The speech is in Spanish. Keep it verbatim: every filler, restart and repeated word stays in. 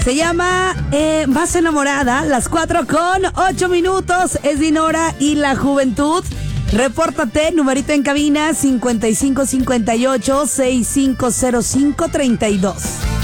Se llama eh, Más enamorada, las cuatro con ocho minutos. Es Dinora y la juventud. Repórtate, numerito en cabina cincuenta y cinco cincuenta y ocho, sesenta y cinco cero cinco treinta y dos.